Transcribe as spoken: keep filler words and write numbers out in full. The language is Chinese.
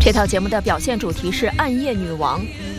这套节目的表现主题是暗夜女王。